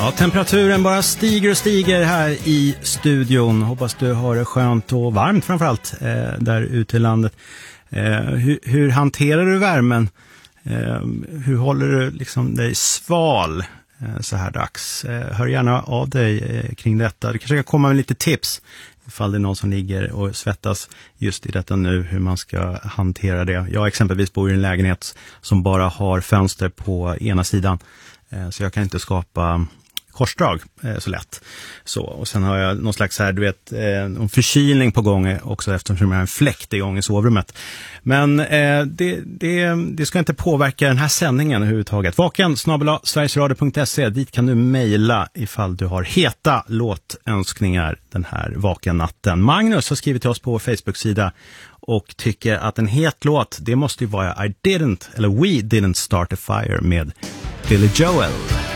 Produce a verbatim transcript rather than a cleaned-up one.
Ja, temperaturen bara stiger och stiger här i studion. Hoppas du har det skönt och varmt framförallt eh, där ute i landet. Eh, hur, hur hanterar du värmen? Eh, hur håller du liksom dig sval eh, så här dags? Eh, hör gärna av dig eh, kring detta. Du kanske kan komma med lite tips ifall det är någon som ligger och svettas just i detta nu, hur man ska hantera det. Jag exempelvis bor i en lägenhet som bara har fönster på ena sidan. Eh, så jag kan inte skapa korsdrag eh, så lätt. Så, och sen har jag någon slags här, du vet, eh, en förkylning på gång också eftersom jag har en fläkt igång i sovrummet. Men eh, det, det, det ska inte påverka den här sändningen överhuvudtaget. Vaken snabel-a sverigesradio punkt se, dit kan du mejla ifall du har heta låtönskningar den här vakennatten. Magnus har skrivit till oss på Facebook-sida och tycker att en het låt, det måste ju vara I didn't, eller We didn't start a fire med Billy Joel.